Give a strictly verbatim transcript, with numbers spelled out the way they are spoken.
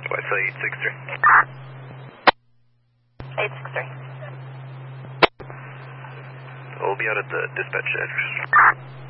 Wi-Fi eight six three. eight six three. We'll be out at the dispatch desk.